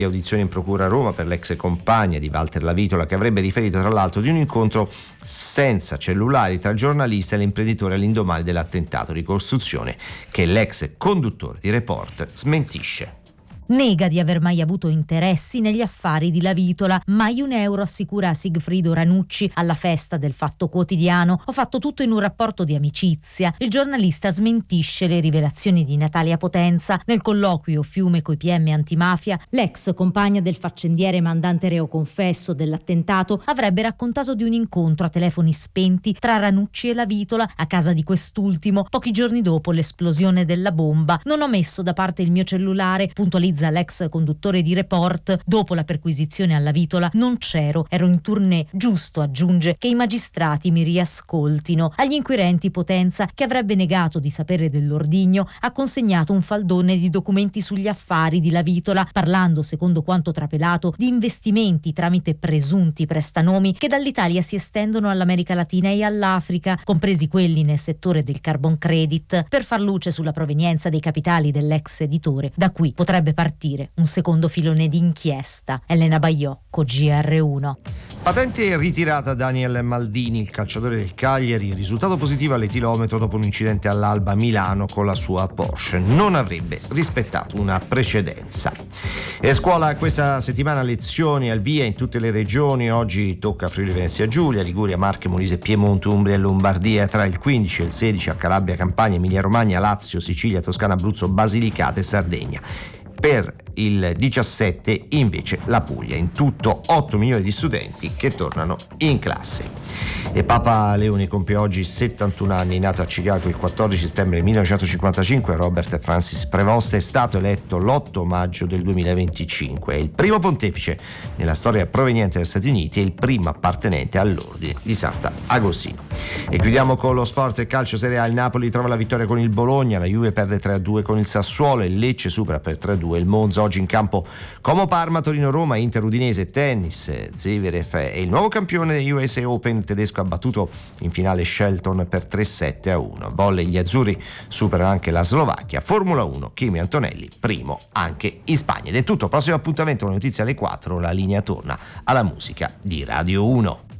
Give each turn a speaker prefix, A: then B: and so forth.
A: Audizione in procura a Roma per l'ex compagna di Walter Lavitola, che avrebbe riferito tra l'altro di un incontro senza cellulari tra il giornalista e l'imprenditore all'indomani dell'attentato, ricostruzione che l'ex conduttore di Report smentisce.
B: Nega di aver mai avuto interessi negli affari di Lavitola. Mai un euro, assicura a Sigfrido Ranucci alla festa del Fatto Quotidiano. Ho fatto tutto in un rapporto di amicizia. Il giornalista smentisce le rivelazioni di Natalia Potenza. Nel colloquio Fiume coi PM antimafia, l'ex compagna del faccendiere mandante reo confesso dell'attentato avrebbe raccontato di un incontro a telefoni spenti tra Ranucci e Lavitola a casa di quest'ultimo pochi giorni dopo l'esplosione della bomba. Non ho messo da parte il mio cellulare, puntualizza l'ex conduttore di Report. Dopo la perquisizione alla Lavitola non c'ero, ero in tournée. Giusto, aggiunge, che i magistrati mi riascoltino. Agli inquirenti Potenza, che avrebbe negato di sapere dell'ordigno, ha consegnato un faldone di documenti sugli affari di Lavitola, parlando, secondo quanto trapelato, di investimenti tramite presunti prestanomi che dall'Italia si estendono all'America Latina e all'Africa, compresi quelli nel settore del carbon credit, per far luce sulla provenienza dei capitali dell'ex editore. Da qui potrebbe partire un secondo filone di inchiesta. Elena Baiocco, GR1.
A: Patente ritirata Daniel Maldini, il calciatore del Cagliari, risultato positivo all'etilometro dopo un incidente all'Alba a Milano con la sua Porsche. Non avrebbe rispettato una precedenza. E a scuola questa settimana lezioni al via in tutte le regioni. Oggi tocca Friuli Venezia Giulia, Liguria, Marche, Molise, Piemonte, Umbria e Lombardia. Tra il 15 e il 16 a Calabria, Campania, Emilia Romagna, Lazio, Sicilia, Toscana, Abruzzo, Basilicata e Sardegna. Per il 17 invece la Puglia. In tutto 8 milioni di studenti che tornano in classe. E Papa Leone compie oggi 71 anni. Nato a Chicago il 14 settembre 1955, Robert Francis Prevost è stato eletto l'8 maggio del 2025. È il primo pontefice nella storia proveniente dagli Stati Uniti e il primo appartenente all'ordine di Sant'Agostino. E chiudiamo con lo sport e calcio Serie A. Il Napoli trova la vittoria con il Bologna, la Juve perde 3-2 con il Sassuolo, il Lecce supera per 3-2 il Monza. Oggi in campo Como, Parma, Torino, Roma, Inter, Udinese, tennis. Zverev è il nuovo campione degli USA Open, tedesco ha battuto in finale Shelton per 3-7-1. Volley, gli azzurri superano anche la Slovacchia. Formula 1, Kimi Antonelli primo anche in Spagna. Ed è tutto, prossimo appuntamento con le notizie alle 4, la linea torna alla musica di Radio 1.